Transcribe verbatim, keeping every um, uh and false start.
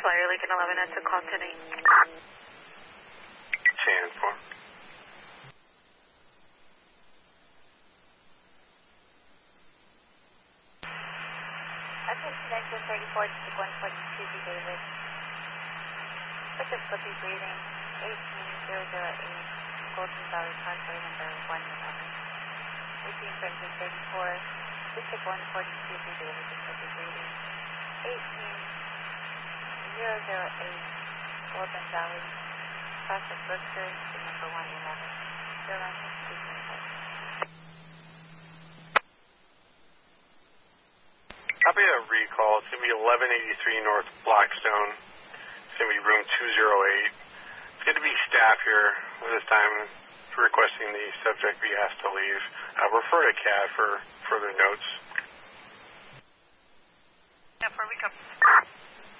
Flyer Lincoln eleven at the call today. ten four. Attention exit thirty-four, one forty-two, B David. With difficulty breathing, eighteen zero zero eight, Golden Valley Parkway number one eleven. eighteen exit thirty-four, District one forty-two, B David, difficulty breathing, eighteen zero zero eight, Golden Valley, Prospect Brookshire, number one eleven. Still on speaking point. Copy a recall. It's going to be eleven eighty-three North Blackstone. It's going to be room two oh eight. It's going to be staff here at this time requesting the subject be asked to leave. Uh, refer to C A D for further notes. Yeah, where we come.